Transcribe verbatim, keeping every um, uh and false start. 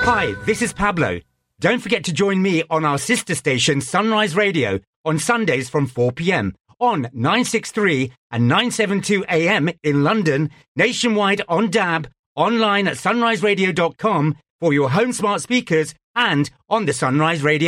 Hi, this is Pablo. Don't forget to join me on our sister station Sunrise Radio on Sundays from four p.m. on nine sixty-three and nine seventy-two A M in London, nationwide on D A B, online at sunrise radio dot com for your home smart speakers and on the Sunrise Radio